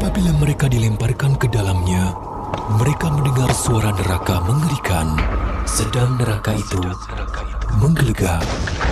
Apabila mereka dilemparkan ke dalamnya, mereka mendengar suara neraka mengerikan. Sedang neraka itu menggelegar.